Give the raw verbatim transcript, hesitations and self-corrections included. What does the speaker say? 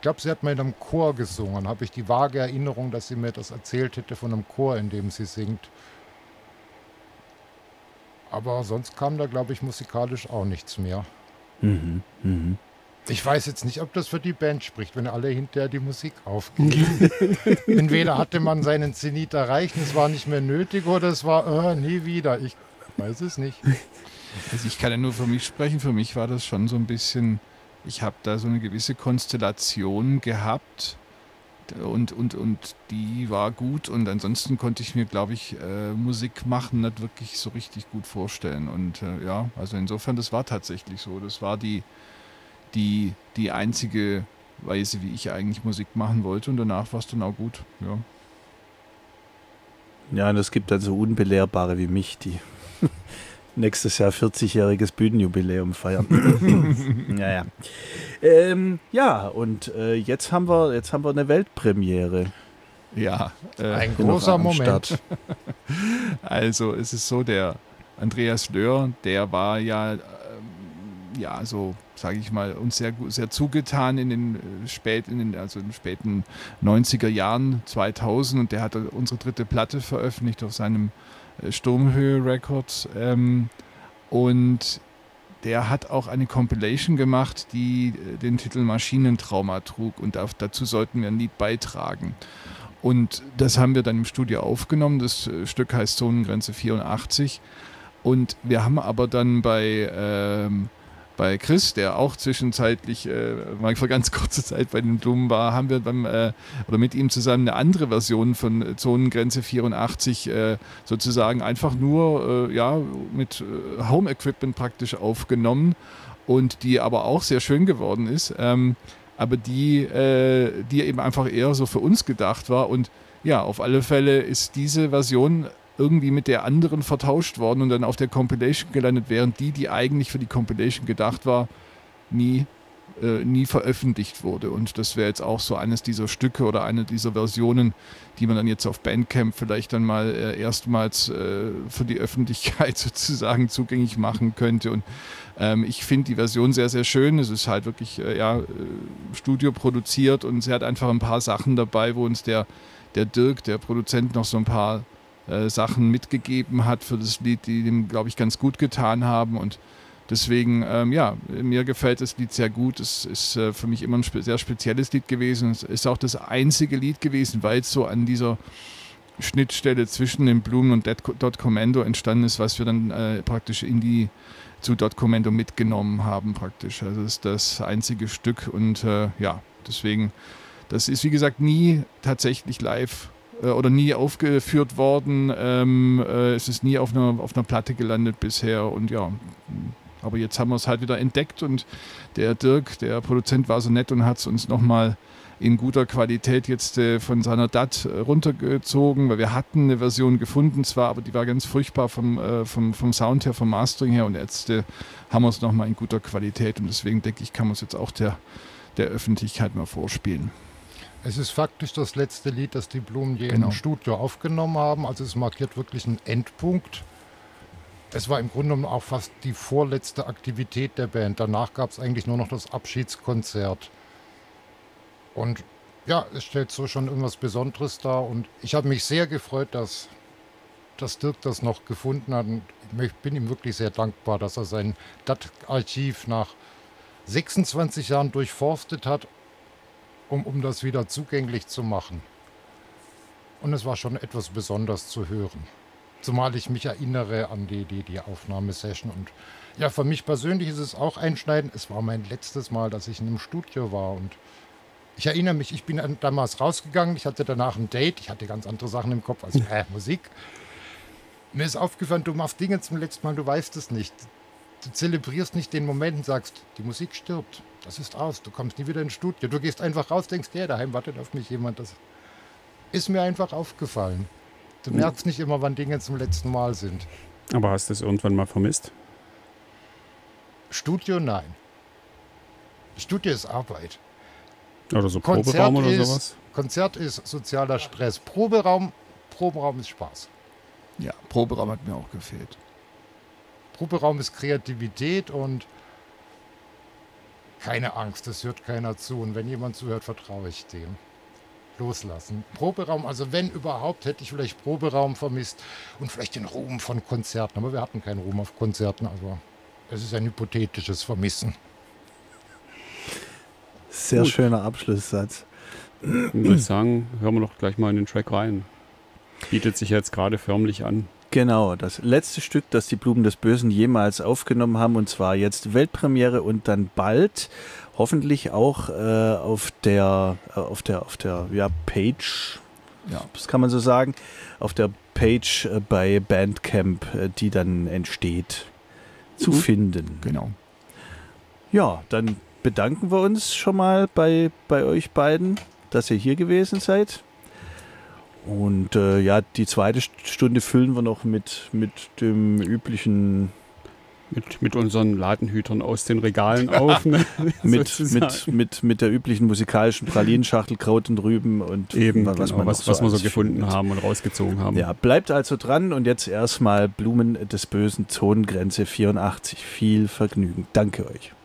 glaube, sie hat mal in einem Chor gesungen. Habe ich die vage Erinnerung, dass sie mir das erzählt hätte von einem Chor, in dem sie singt. Aber sonst kam da, glaube ich, musikalisch auch nichts mehr. Mhm, mhm. Ich weiß jetzt nicht, ob das für die Band spricht, wenn alle hinterher die Musik aufgeben. Entweder hatte man seinen Zenit erreicht, es war nicht mehr nötig, oder es war äh, nie wieder. Ich weiß es nicht. Also ich kann ja nur für mich sprechen. Für mich war das schon so ein bisschen, ich habe da so eine gewisse Konstellation gehabt und, und, und die war gut. Und ansonsten konnte ich mir, glaube ich, äh, Musik machen nicht wirklich so richtig gut vorstellen. Und äh, ja, also insofern, das war tatsächlich so. Das war die Die, die einzige Weise, wie ich eigentlich Musik machen wollte, und danach war es dann auch gut. Ja, Ja, und es gibt dann so Unbelehrbare wie mich, die nächstes Jahr vierzigjähriges Bühnenjubiläum feiern. Naja. Ähm, ja, und äh, jetzt haben wir jetzt haben wir eine Weltpremiere. ja äh, Ein Hier noch großer am Moment. Start. also es ist so, der Andreas Löhr, der war ja, ähm, ja so, sage ich mal, uns sehr, gu- sehr zugetan in den äh, spät, in den, also in den späten neunziger Jahren, zweitausend, und der hat unsere dritte Platte veröffentlicht auf seinem äh, Sturmhöhe Records, ähm, und der hat auch eine Compilation gemacht, die äh, den Titel Maschinentrauma trug, und auf, dazu sollten wir ein Lied beitragen. Und das haben wir dann im Studio aufgenommen. Das äh, Stück heißt Zonengrenze vierundachtzig. Und wir haben aber dann bei, ähm, bei Chris, der auch zwischenzeitlich äh, mal für ganz kurze Zeit bei den Blumen war, haben wir dann äh, oder mit ihm zusammen eine andere Version von äh, Zonengrenze vierundachtzig äh, sozusagen einfach nur äh, ja, mit äh, Home Equipment praktisch aufgenommen, und die aber auch sehr schön geworden ist. Ähm, aber die, äh, die eben einfach eher so für uns gedacht war. Und ja, auf alle Fälle ist diese Version irgendwie mit der anderen vertauscht worden und dann auf der Compilation gelandet, während die, die eigentlich für die Compilation gedacht war, nie, äh, nie veröffentlicht wurde. Und das wäre jetzt auch so eines dieser Stücke oder eine dieser Versionen, die man dann jetzt auf Bandcamp vielleicht dann mal äh, erstmals äh, für die Öffentlichkeit sozusagen zugänglich machen könnte. Und ähm, ich finde die Version sehr, sehr schön. Es ist halt wirklich äh, ja, äh, Studio produziert, und sie hat einfach ein paar Sachen dabei, wo uns der, der Dirk, der Produzent, noch so ein paar äh, Sachen mitgegeben hat für das Lied, die dem, glaube ich, ganz gut getan haben. Und deswegen, ähm, ja, mir gefällt das Lied sehr gut. Es ist äh, für mich immer ein spe- sehr spezielles Lied gewesen. Es ist auch das einzige Lied gewesen, weil es so an dieser Schnittstelle zwischen den Blumen und Dot Commando entstanden ist, was wir dann äh, praktisch in die zu Dot Commando mitgenommen haben praktisch. Also das ist das einzige Stück, und äh, ja, deswegen, das ist wie gesagt nie tatsächlich live äh, oder nie aufgeführt worden. Ähm, äh, es ist nie auf einer, auf einer Platte gelandet bisher, und ja, aber jetzt haben wir es halt wieder entdeckt, und der Dirk, der Produzent, war so nett und hat es uns nochmal in guter Qualität jetzt äh, von seiner D A T äh, runtergezogen, weil wir hatten eine Version gefunden zwar, aber die war ganz furchtbar vom, äh, vom, vom Sound her, vom Mastering her, und jetzt äh, haben wir es nochmal in guter Qualität, und deswegen denke ich, kann man es jetzt auch der, der Öffentlichkeit mal vorspielen. Es ist faktisch das letzte Lied, das die Blumen je Genau. im Studio aufgenommen haben. Also es markiert wirklich einen Endpunkt. Es war im Grunde genommen auch fast die vorletzte Aktivität der Band. Danach gab es eigentlich nur noch das Abschiedskonzert. Und ja, es stellt so schon irgendwas Besonderes dar. Und ich habe mich sehr gefreut, dass, dass Dirk das noch gefunden hat. Und ich bin ihm wirklich sehr dankbar, dass er sein D A T-Archiv nach sechsundzwanzig Jahren durchforstet hat, um, um das wieder zugänglich zu machen. Und es war schon etwas Besonderes zu hören. Zumal ich mich erinnere an die, die, die Aufnahmesession. Und ja, für mich persönlich ist es auch einschneidend. Es war mein letztes Mal, dass ich in einem Studio war. Und ich erinnere mich, ich bin damals rausgegangen. Ich hatte danach ein Date. Ich hatte ganz andere Sachen im Kopf als äh, Musik. Mir ist aufgefallen, du machst Dinge zum letzten Mal, du weißt es nicht. Du zelebrierst nicht den Moment und sagst, die Musik stirbt. Das ist aus. Du kommst nie wieder ins Studio. Du gehst einfach raus, denkst, ja, daheim wartet auf mich jemand. Das ist mir einfach aufgefallen. Du merkst nicht immer, wann Dinge zum letzten Mal sind. Aber hast du es irgendwann mal vermisst? Studio, nein. Studio ist Arbeit. Oder so Konzert Proberaum oder ist, sowas? Konzert ist sozialer Stress. Proberaum, Proberaum ist Spaß. Ja, Proberaum hat mir auch gefehlt. Proberaum ist Kreativität und keine Angst, das hört keiner zu. Und wenn jemand zuhört, vertraue ich dem. Loslassen. Proberaum, also wenn überhaupt, hätte ich vielleicht Proberaum vermisst und vielleicht den Ruhm von Konzerten. Aber wir hatten keinen Ruhm auf Konzerten, aber es ist ein hypothetisches Vermissen. Sehr Gut. schöner Abschlusssatz. Dann würde ich sagen, hören wir doch gleich mal in den Track rein. Bietet sich jetzt gerade förmlich an. Genau, das letzte Stück, das die Blumen des Bösen jemals aufgenommen haben, und zwar jetzt Weltpremiere und dann bald hoffentlich auch äh, auf der äh, auf der auf der ja, Page, ja, das kann man so sagen, auf der Page äh, bei Bandcamp, äh, die dann entsteht, zu Mhm. finden. Genau. Ja, dann bedanken wir uns schon mal bei, bei euch beiden, dass ihr hier gewesen seid. Und äh, ja, die zweite Stunde füllen wir noch mit, mit dem üblichen, Mit, mit unseren Ladenhütern aus den Regalen auf. Ne? mit, Sozusagen. mit, mit, mit der üblichen musikalischen Pralinenschachtel, Kraut und Rüben und Eben, was, genau, man, was, noch was wir so alles gefunden findet. haben und rausgezogen haben. Ja, bleibt also dran und jetzt erstmal Blumen des Bösen, Zonengrenze vierundachtzig. Viel Vergnügen. Danke euch.